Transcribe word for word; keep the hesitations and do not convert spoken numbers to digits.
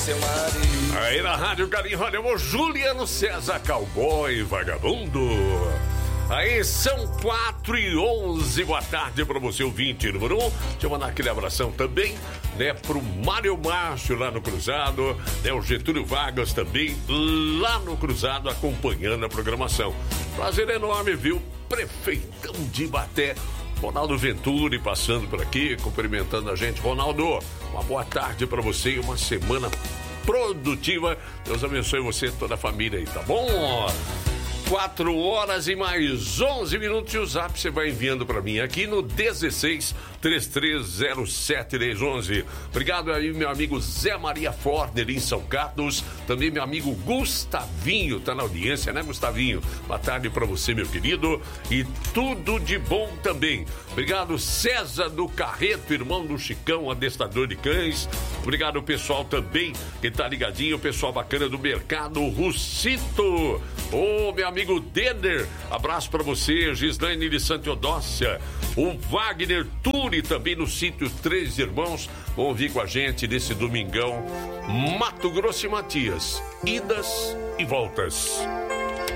seu marido. Aí na Rádio Carinho, olha, o Juliano César, cowboy, vagabundo. Aí são quatro e onze, boa tarde pra você, ouvinte número um. Deixa eu mandar aquele abração também, né, pro Mário Márcio lá no Cruzado, né, o Getúlio Vargas também lá no Cruzado acompanhando a programação. Prazer enorme, viu? Prefeitão de Ibaté, Ronaldo Venturi passando por aqui, cumprimentando a gente. Ronaldo, uma boa tarde pra você e uma semana produtiva. Deus abençoe você e toda a família aí, tá bom? quatro horas e mais onze minutos e o zap você vai enviando para mim aqui no dezesseis, trinta e três zero sete, dez onze. Obrigado aí, meu amigo Zé Maria Forner em São Carlos. Também meu amigo Gustavinho, tá na audiência, né, Gustavinho? Boa tarde para você, meu querido. E tudo de bom também. Obrigado, César do Carreto, irmão do Chicão, adestrador de cães. Obrigado, pessoal também que tá ligadinho, o pessoal bacana do mercado, Rucito. Ô, meu amigo Deder, abraço pra você, Gislaine de Santa Eudócia, o Wagner Turi também no sítio Três Irmãos, vão vir com a gente nesse domingão, Mato Grosso e Matias, idas e voltas.